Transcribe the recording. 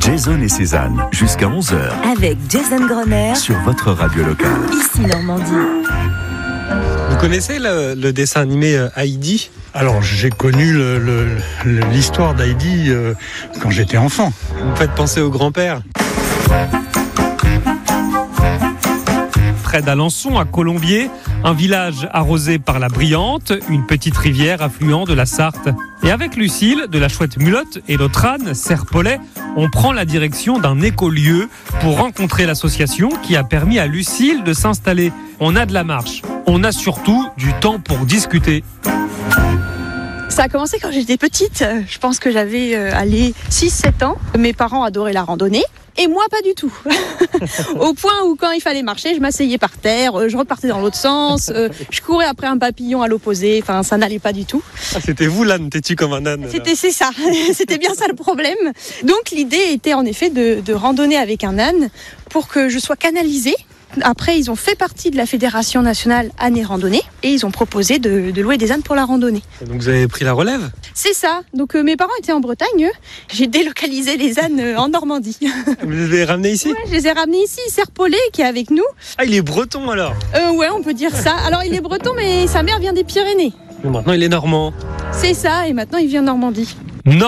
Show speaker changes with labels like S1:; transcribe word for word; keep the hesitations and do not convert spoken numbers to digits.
S1: Jason et Cézanne, jusqu'à onze heures.
S2: Avec Jason Grosner.
S1: Sur votre radio locale.
S2: Ici Normandie.
S3: Vous connaissez le, le dessin animé euh, Heidi ?
S4: Alors, j'ai connu le, le, le, l'histoire d'Heidi euh, quand j'étais enfant.
S3: Vous me faites penser au grand-père.
S5: Près d'Alençon, à Colombier, un village arrosé par la Briante, une petite rivière affluent de la Sarthe. Et avec Lucille, de la chouette Mulotte et notre âne, Serpolet, on prend la direction d'un écolieu pour rencontrer l'association qui a permis à Lucille de s'installer. On a de la marche, on a surtout du temps pour discuter.
S6: Ça a commencé quand j'étais petite, je pense que j'avais euh, allé six sept ans. Mes parents adoraient la randonnée. Et moi, pas du tout. Au point où, quand il fallait marcher, je m'asseyais par terre, je repartais dans l'autre sens, euh, je courais après un papillon à l'opposé, enfin, ça n'allait pas du tout.
S3: Ah, c'était vous l'âne, t'es-tu comme un âne?
S6: C'était, c'est ça, c'était bien ça le problème. Donc l'idée était en effet de, de randonner avec un âne pour que je sois canalisée. Après, ils ont fait partie de la Fédération nationale âne et randonnée et ils ont proposé de, de louer des ânes pour la randonnée.
S3: Et donc vous avez pris la relève?
S6: C'est ça. Donc euh, mes parents étaient en Bretagne, eux. J'ai délocalisé les ânes euh, en Normandie.
S3: Vous les avez ramenés ici?
S6: Ouais, je les ai ramenés ici. Serpolet qui est avec nous.
S3: Ah, il est breton alors?
S6: Euh, ouais, on peut dire ça. Alors il est breton, mais sa mère vient des Pyrénées.
S3: Mais maintenant il est normand.
S6: C'est ça, et maintenant il vient de Normandie.